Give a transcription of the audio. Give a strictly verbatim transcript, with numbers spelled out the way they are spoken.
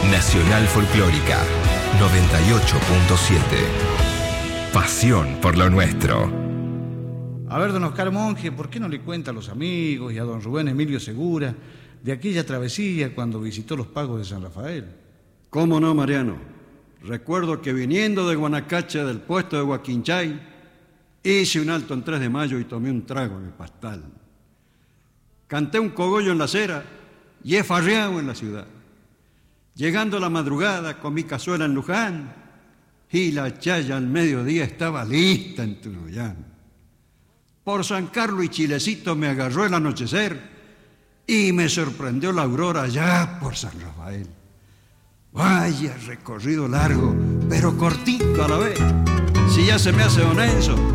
Nacional Folclórica noventa y ocho punto siete. Pasión por lo nuestro. A ver, don Oscar Monge, ¿por qué no le cuenta a los amigos y a don Rubén Emilio Segura de aquella travesía cuando visitó los pagos de San Rafael? ¿Cómo no, Mariano? Recuerdo que viniendo de Guanacache, del puesto de Huaquinchay, hice un alto en tres de mayo y tomé un trago en el pastal. Canté un cogollo en la acera y he farreado en la ciudad. Llegando a la madrugada comí cazuela en Luján y la chaya al mediodía estaba lista en Tunuyán. Por San Carlos y Chilecito me agarró el anochecer y me sorprendió la aurora allá por San Rafael. Vaya recorrido largo, pero cortito a la vez. Si ya se me hace don Enzo,